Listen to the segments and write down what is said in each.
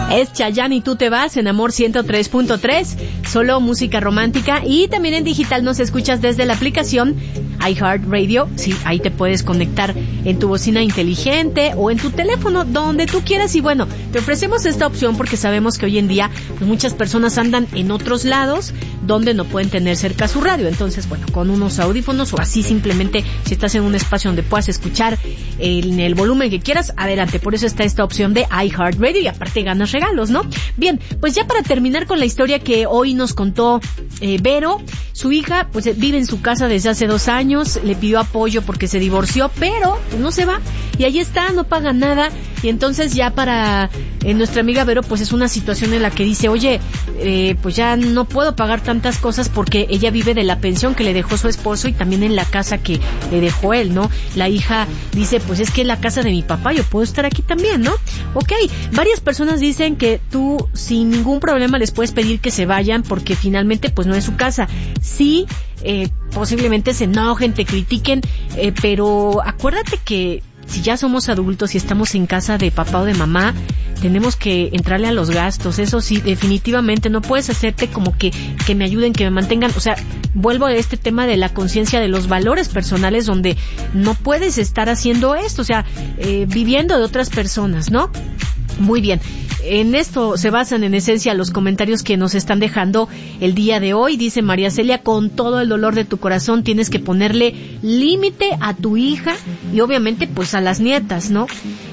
Es Chayanne y Tú te vas en Amor 103.3, solo música romántica, y también en digital nos escuchas desde la aplicación iHeartRadio. Sí, ahí te puedes conectar en tu bocina inteligente o en tu teléfono, donde tú quieras. Y bueno, te ofrecemos esta opción porque sabemos que hoy en día pues, muchas personas andan en otros lados donde no pueden tener cerca su radio. Entonces, bueno, con unos audífonos o así simplemente, si estás en un espacio donde puedas escuchar en el volumen que quieras, adelante. Por eso está esta opción de iHeartRadio y aparte ganas regalos, ¿no? Bien, pues ya para terminar con la historia que hoy nos contó Vero, su hija pues vive en su casa desde hace 2 años, le pidió apoyo porque se divorció, pero pues, no se va, y ahí está, no paga nada. Y entonces ya para nuestra amiga Vero pues es una situación en la que dice, oye, pues ya no puedo pagar tantas cosas porque ella vive de la pensión que le dejó su esposo y también en la casa que le dejó él, ¿no? La hija dice, pues es que es la casa de mi papá, yo puedo estar aquí también, ¿no? Ok, varias personas dicen que tú sin ningún problema les puedes pedir que se vayan porque finalmente pues no es su casa. Sí, posiblemente se enojen, te critiquen, pero acuérdate que si ya somos adultos y estamos en casa de papá o de mamá, tenemos que entrarle a los gastos. Eso sí, definitivamente no puedes hacerte como que me ayuden, que me mantengan. O sea, vuelvo a este tema de la conciencia de los valores personales, donde no puedes estar haciendo esto, o sea, viviendo de otras personas, ¿no? Muy bien. En esto se basan en esencia los comentarios que nos están dejando el día de hoy. Dice María Celia, con todo el dolor de tu corazón tienes que ponerle límite a tu hija y obviamente pues a las nietas, ¿no?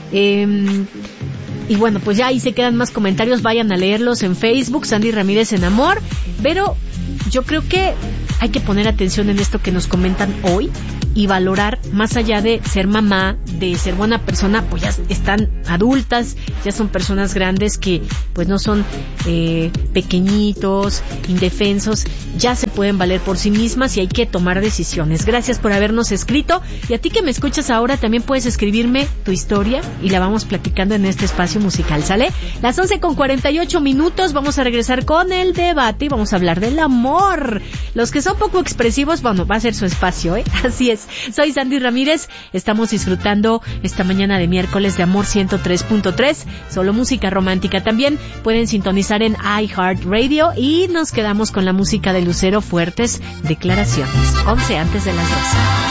Y bueno, pues ya ahí se quedan más comentarios, vayan a leerlos en Facebook, Sandy Ramírez en Amor. Pero yo creo que hay que poner atención en esto que nos comentan hoy y valorar, más allá de ser mamá, de ser buena persona, pues ya están adultas, ya son personas grandes que pues no son pequeñitos, indefensos, ya se pueden valer por sí mismas y hay que tomar decisiones. Gracias por habernos escrito, y a ti que me escuchas ahora también puedes escribirme tu historia y la vamos platicando en este espacio musical, ¿sale? Las 11:48, vamos a regresar con el debate y vamos a hablar del amor. Los que son poco expresivos, bueno, va a ser su espacio, así es. Soy Sandy Ramírez, estamos disfrutando esta mañana de miércoles de Amor 103.3, solo música romántica. También pueden sintonizar en iHeartRadio y nos quedamos con la música de Lucero, Fuertes Declaraciones, 11 antes de las 12.